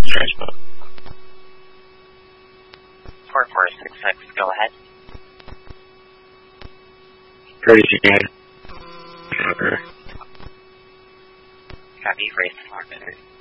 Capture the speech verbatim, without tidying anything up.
Transport. four four six six, go ahead. Crazy guy. Trucker. Copy, race four minutes.